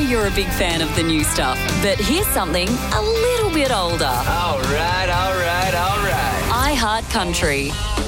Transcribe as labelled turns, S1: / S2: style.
S1: you're a big fan of the new stuff, but here's something a little bit older.
S2: All right.
S1: I Heart Country.